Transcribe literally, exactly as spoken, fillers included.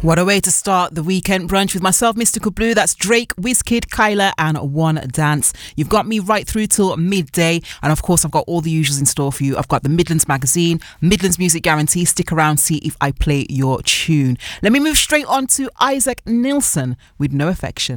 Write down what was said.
What a way to start the weekend brunch with myself, Mystical Blue. That's Drake, Wizkid, Kyla and One Dance. You've got me right through till midday. And of course, I've got all the usuals in store for you. I've got the Midlands Magazine, Midlands Music Guarantee. Stick around, see if I play your tune. Let me move straight on to Isaac Nilsson with No Affection.